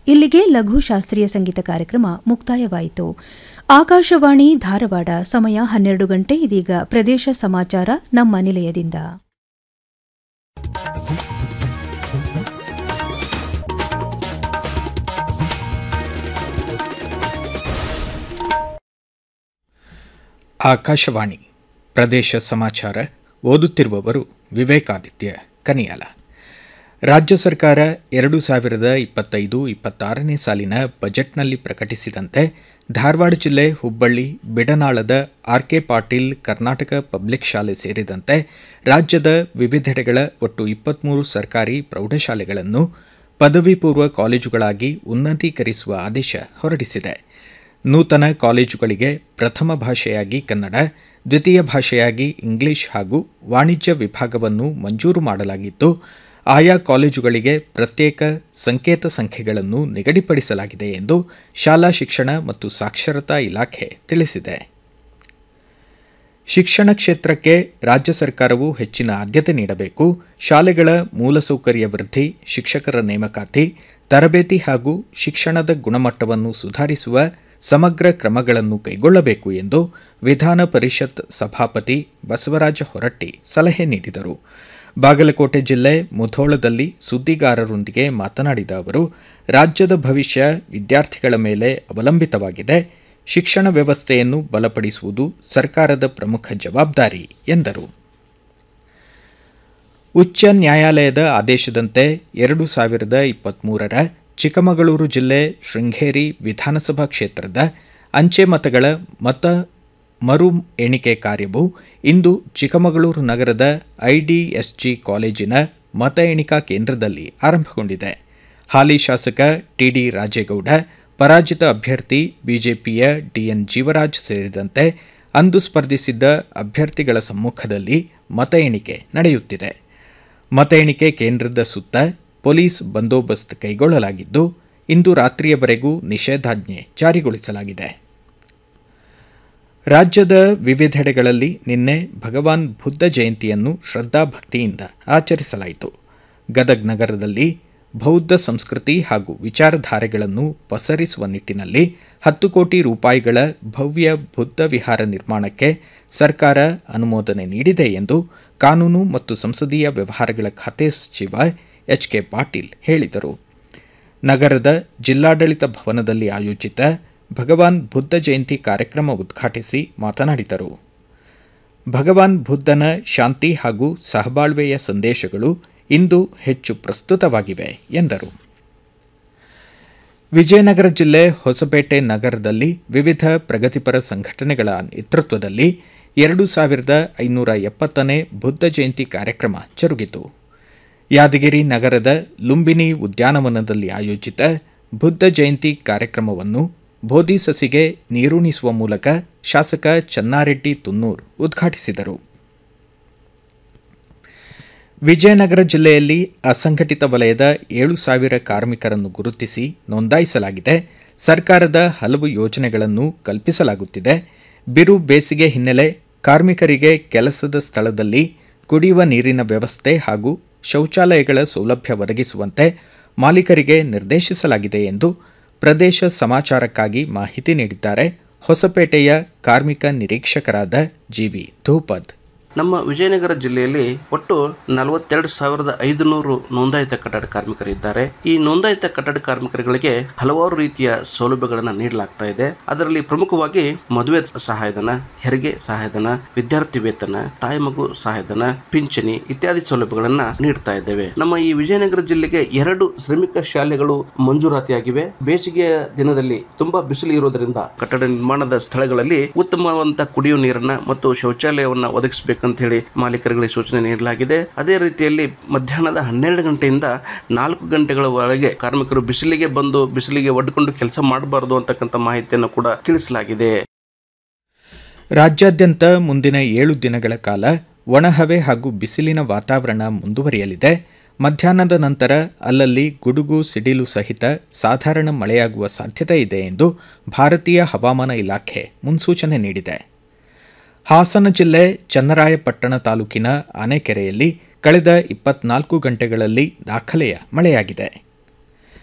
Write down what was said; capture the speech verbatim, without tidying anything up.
ಇಲ್ಲಿಗೆ ಲಘು ಶಾಸ್ತ್ರೀಯ ಸಂಗೀತ ಕಾರ್ಯಕ್ರಮ ಮುಕ್ತಾಯವಾಯಿತು. ಆಕಾಶವಾಣಿ ಧಾರವಾಡ, ಸಮಯ ಹನ್ನೆರಡು ಗಂಟೆ. ಇದೀಗ ಪ್ರದೇಶ ಸಮಾಚಾರ ನಮ್ಮ ನಿಲಯದಿಂದ. ಆಕಾಶವಾಣಿ ಪ್ರದೇಶ ಸಮಾಚಾರ ಓದುತ್ತಿರುವವರು ವಿವೇಕಾದಿತ್ಯ ಕನಿಯಾಲ. ರಾಜ್ಯ ಸರ್ಕಾರ ಎರಡು ಸಾವಿರದ ಇಪ್ಪತ್ತೈದು ಇಪ್ಪತ್ತಾರನೇ ಸಾಲಿನ ಬಜೆಟ್ನಲ್ಲಿ ಪ್ರಕಟಿಸಿದಂತೆ ಧಾರವಾಡ ಜಿಲ್ಲೆ Hubballi ಬಿಡನಾಳದ R K Patil Karnataka public ಶಾಲೆ ಸೇರಿದಂತೆ ರಾಜ್ಯದ ವಿವಿಧೆಡೆಗಳ ಒಟ್ಟು ಇಪ್ಪತ್ಮೂರು ಸರ್ಕಾರಿ ಪ್ರೌಢಶಾಲೆಗಳನ್ನು ಪದವಿ ಪೂರ್ವ ಕಾಲೇಜುಗಳಾಗಿ ಉನ್ನತೀಕರಿಸುವ ಆದೇಶ ಹೊರಡಿಸಿದೆ. ನೂತನ ಕಾಲೇಜುಗಳಿಗೆ ಪ್ರಥಮ ಭಾಷೆಯಾಗಿ ಕನ್ನಡ, ದ್ವಿತೀಯ ಭಾಷೆಯಾಗಿ ಇಂಗ್ಲಿಷ್ ಹಾಗೂ ವಾಣಿಜ್ಯ ವಿಭಾಗವನ್ನು ಮಂಜೂರು ಮಾಡಲಾಗಿದ್ದು, ಆಯಾ ಕಾಲೇಜುಗಳಿಗೆ ಪ್ರತ್ಯೇಕ ಸಂಕೇತ ಸಂಖ್ಯೆಗಳನ್ನು ನಿಗದಿಪಡಿಸಲಾಗಿದೆ ಎಂದು ಶಾಲಾ ಶಿಕ್ಷಣ ಮತ್ತು ಸಾಕ್ಷರತಾ ಇಲಾಖೆ ತಿಳಿಸಿದೆ. ಶಿಕ್ಷಣ ಕ್ಷೇತ್ರಕ್ಕೆ ರಾಜ್ಯ ಸರ್ಕಾರವು ಹೆಚ್ಚಿನ ಆದ್ಯತೆ ನೀಡಬೇಕು, ಶಾಲೆಗಳ ಮೂಲಸೌಕರ್ಯ ವೃದ್ಧಿ, ಶಿಕ್ಷಕರ ನೇಮಕಾತಿ, ತರಬೇತಿ ಹಾಗೂ ಶಿಕ್ಷಣದ ಗುಣಮಟ್ಟವನ್ನು ಸುಧಾರಿಸುವ ಸಮಗ್ರ ಕ್ರಮಗಳನ್ನು ಕೈಗೊಳ್ಳಬೇಕು ಎಂದು ವಿಧಾನ ಪರಿಷತ್ ಸಭಾಪತಿ ಬಸವರಾಜ ಹೊರಟ್ಟಿ ಸಲಹೆ ನೀಡಿದರು. ಬಾಗಲಕೋಟೆ ಜಿಲ್ಲೆ ಮುಧೋಳದಲ್ಲಿ ಸುದ್ದಿಗಾರರೊಂದಿಗೆ ಮಾತನಾಡಿದ ಅವರು, ರಾಜ್ಯದ ಭವಿಷ್ಯ ವಿದ್ಯಾರ್ಥಿಗಳ ಮೇಲೆ ಅವಲಂಬಿತವಾಗಿದೆ. ಶಿಕ್ಷಣ ವ್ಯವಸ್ಥೆಯನ್ನು ಬಲಪಡಿಸುವುದು ಸರ್ಕಾರದ ಪ್ರಮುಖ ಜವಾಬ್ದಾರಿ ಎಂದರು. ಉಚ್ಚ ನ್ಯಾಯಾಲಯದ ಆದೇಶದಂತೆ ಎರಡು ಸಾವಿರದ ಇಪ್ಪತ್ಮೂರರ ಚಿಕ್ಕಮಗಳೂರು ಜಿಲ್ಲೆ ಶೃಂಗೇರಿ ವಿಧಾನಸಭಾ ಕ್ಷೇತ್ರದ ಅಂಚೆ ಮತಗಳ ಮತ ಮರು ಎಣಿಕೆ ಕಾರ್ಯವು ಇಂದು ಚಿಕ್ಕಮಗಳೂರು ನಗರದ ಐಡಿಎಸ್ಜಿ ಕಾಲೇಜಿನ ಮತ ಎಣಿಕಾ ಕೇಂದ್ರದಲ್ಲಿ ಆರಂಭಗೊಂಡಿದೆ. ಹಾಲಿ ಶಾಸಕ ಟಿಡಿ ರಾಜೇಗೌಡ, ಪರಾಜಿತ ಅಭ್ಯರ್ಥಿ ಬಿಜೆಪಿಯ ಡಿಎನ್ ಜೀವರಾಜ್ ಸೇರಿದಂತೆ ಅಂದು ಸ್ಪರ್ಧಿಸಿದ್ದ ಅಭ್ಯರ್ಥಿಗಳ ಸಮ್ಮುಖದಲ್ಲಿ ಮತ ಎಣಿಕೆ ನಡೆಯುತ್ತಿದೆ. ಮತ ಎಣಿಕೆ ಕೇಂದ್ರದ ಸುತ್ತ ಪೊಲೀಸ್ ಬಂದೋಬಸ್ತ್ ಕೈಗೊಳ್ಳಲಾಗಿದ್ದು, ಇಂದು ರಾತ್ರಿಯವರೆಗೂ ನಿಷೇಧಾಜ್ಞೆ ಜಾರಿಗೊಳಿಸಲಾಗಿದೆ. ರಾಜ್ಯದ ವಿವಿಧೆಡೆಗಳಲ್ಲಿ ನಿನ್ನೆ ಭಗವಾನ್ ಬುದ್ಧ ಜಯಂತಿಯನ್ನು ಶ್ರದ್ಧಾಭಕ್ತಿಯಿಂದ ಆಚರಿಸಲಾಯಿತು. ಗದಗ್ ನಗರದಲ್ಲಿ ಬೌದ್ಧ ಸಂಸ್ಕೃತಿ ಹಾಗೂ ವಿಚಾರಧಾರೆಗಳನ್ನು ಪಸರಿಸುವ ನಿಟ್ಟಿನಲ್ಲಿ ಹತ್ತು ಕೋಟಿ ರೂಪಾಯಿಗಳ ಭವ್ಯ ಬುದ್ಧ ವಿಹಾರ ನಿರ್ಮಾಣಕ್ಕೆ ಸರ್ಕಾರ ಅನುಮೋದನೆ ನೀಡಿದೆ ಎಂದು ಕಾನೂನು ಮತ್ತು ಸಂಸದೀಯ ವ್ಯವಹಾರಗಳ ಖಾತೆ ಸಚಿವ ಎಚ್ ಕೆ ಪಾಟೀಲ್ ಹೇಳಿದರು. ನಗರದ ಜಿಲ್ಲಾಡಳಿತ ಭವನದಲ್ಲಿ ಆಯೋಜಿತ ಭಗವಾನ್ ಬುದ್ಧ ಜಯಂತಿ ಕಾರ್ಯಕ್ರಮ ಉದ್ಘಾಟಿಸಿ ಮಾತನಾಡಿದರು. ಭಗವಾನ್ ಬುದ್ಧನ ಶಾಂತಿ ಹಾಗೂ ಸಹಬಾಳ್ವೆಯ ಸಂದೇಶಗಳು ಇಂದು ಹೆಚ್ಚು ಪ್ರಸ್ತುತವಾಗಿವೆ ಎಂದರು. ವಿಜಯನಗರ ಜಿಲ್ಲೆ ಹೊಸಪೇಟೆ ನಗರದಲ್ಲಿ ವಿವಿಧ ಪ್ರಗತಿಪರ ಸಂಘಟನೆಗಳ ನೇತೃತ್ವದಲ್ಲಿ ಎರಡು ಸಾವಿರದ ಐನೂರ ಎಪ್ಪತ್ತನೇ ಬುದ್ಧ ಜಯಂತಿ ಕಾರ್ಯಕ್ರಮ ಜರುಗಿತು. ಯಾದಗಿರಿ ನಗರದ ಲುಂಬಿನಿ ಉದ್ಯಾನವನದಲ್ಲಿ ಆಯೋಜಿತ ಬುದ್ಧ ಜಯಂತಿ ಕಾರ್ಯಕ್ರಮವನ್ನು ಬೋಧಿ ಸಸಿಗೆ ನೀರುಣಿಸುವ ಮೂಲಕ ಶಾಸಕ ಚನ್ನಾರೆಡ್ಡಿ ತುನ್ನೂರ್ ಉದ್ಘಾಟಿಸಿದರು. ವಿಜಯನಗರ ಜಿಲ್ಲೆಯಲ್ಲಿ ಅಸಂಘಟಿತ ವಲಯದ ಏಳು ಸಾವಿರ ಕಾರ್ಮಿಕರನ್ನು ಗುರುತಿಸಿ ನೋಂದಾಯಿಸಲಾಗಿದೆ. ಸರ್ಕಾರದ ಹಲವು ಯೋಜನೆಗಳನ್ನು ಕಲ್ಪಿಸಲಾಗುತ್ತಿದೆ. ಬಿರು ಬೇಸಿಗೆ ಹಿನ್ನೆಲೆ ಕಾರ್ಮಿಕರಿಗೆ ಕೆಲಸದ ಸ್ಥಳದಲ್ಲಿ ಕುಡಿಯುವ ನೀರಿನ ವ್ಯವಸ್ಥೆ ಹಾಗೂ ಶೌಚಾಲಯಗಳ ಸೌಲಭ್ಯ ಒದಗಿಸುವಂತೆ ಮಾಲೀಕರಿಗೆ ನಿರ್ದೇಶಿಸಲಾಗಿದೆ ಎಂದು ಪ್ರದೇಶ ಸಮಾಚಾರಕ್ಕಾಗಿ ಮಾಹಿತಿ ನೀಡಿದ್ದಾರೆ ಹೊಸಪೇಟೆಯ ಕಾರ್ಮಿಕ ನಿರೀಕ್ಷಕರಾದ ಜಿವಿ ಧೂಪದ್. ನಮ್ಮ ವಿಜಯನಗರ ಜಿಲ್ಲೆಯಲ್ಲಿ ಒಟ್ಟು ನಲವತ್ತೆರಡು ಸಾವಿರದ ಐದುನೂರು ನೋಂದಾಯಿತ ಕಟ್ಟಡ ಕಾರ್ಮಿಕರಿದ್ದಾರೆ. ಈ ನೋಂದಾಯಿತ ಕಟ್ಟಡ ಕಾರ್ಮಿಕರುಗಳಿಗೆ ಹಲವಾರು ರೀತಿಯ ಸೌಲಭ್ಯಗಳನ್ನು ನೀಡಲಾಗ್ತಾ ಇದೆ. ಅದರಲ್ಲಿ ಪ್ರಮುಖವಾಗಿ ಮದುವೆ ಸಹಾಯಧನ, ಹೆರಿಗೆ ಸಹಾಯಧನ, ವಿದ್ಯಾರ್ಥಿ ವೇತನ, ತಾಯಿ ಮಗು ಸಹಾಯಧನ, ಪಿಂಚಣಿ ಇತ್ಯಾದಿ ಸೌಲಭ್ಯಗಳನ್ನ ನೀಡ್ತಾ ಇದ್ದೇವೆ. ನಮ್ಮ ಈ ವಿಜಯನಗರ ಜಿಲ್ಲೆಗೆ ಎರಡು ಶ್ರಮಿಕ ಶಾಲೆಗಳು ಮಂಜೂರಾತಿಯಾಗಿವೆ. ಬೇಸಿಗೆಯ ದಿನದಲ್ಲಿ ತುಂಬಾ ಬಿಸಿಲು ಇರುವುದರಿಂದ ಕಟ್ಟಡ ನಿರ್ಮಾಣದ ಸ್ಥಳಗಳಲ್ಲಿ ಉತ್ತಮವಾದಂತಹ ಕುಡಿಯುವ ನೀರನ್ನ ಮತ್ತು ಶೌಚಾಲಯವನ್ನ ಒದಗಿಸಬೇಕು ಅಂತ ಹೇಳಿ ಮಾಲೀಕರಿಗೆ ಸೂಚನೆ ನೀಡಲಾಗಿದೆ. ಅದೇ ರೀತಿಯಲ್ಲಿ ಮಧ್ಯಾಹ್ನದ ಹನ್ನೆರಡು ಗಂಟೆಯಿಂದ ನಾಲ್ಕು ಗಂಟೆಗಳ ಒಳಗೆ ಕಾರ್ಮಿಕರು ಬಿಸಿಲಿಗೆ ಬಂದು ಬಿಸಿಲಿಗೆ ಒಡ್ಡಿಕೊಂಡು ಕೆಲಸ ಮಾಡಬಾರದು ಅಂತಕ್ಕಂಥ ಮಾಹಿತಿಯನ್ನು ಕೂಡ ತಿಳಿಸಲಾಗಿದೆ. ರಾಜ್ಯಾದ್ಯಂತ ಮುಂದಿನ ಏಳು ದಿನಗಳ ಕಾಲ ಒಣಹವೆ ಹಾಗೂ ಬಿಸಿಲಿನ ವಾತಾವರಣ ಮುಂದುವರಿಯಲಿದೆ. ಮಧ್ಯಾಹ್ನದ ನಂತರ ಅಲ್ಲಲ್ಲಿ ಗುಡುಗು ಸಿಡಿಲು ಸಹಿತ ಸಾಧಾರಣ ಮಳೆಯಾಗುವ ಸಾಧ್ಯತೆ ಇದೆ ಎಂದು ಭಾರತೀಯ ಹವಾಮಾನ ಇಲಾಖೆ ಮುನ್ಸೂಚನೆ ನೀಡಿದೆ. ಹಾಸನ ಜಿಲ್ಲೆ ಚನ್ನರಾಯಪಟ್ಟಣ ತಾಲೂಕಿನ ಆನೆಕೆರೆಯಲ್ಲಿ ಕಳೆದ ಇಪ್ಪತ್ನಾಲ್ಕು ಗಂಟೆಗಳಲ್ಲಿ ದಾಖಲೆಯ ಮಳೆಯಾಗಿದೆ.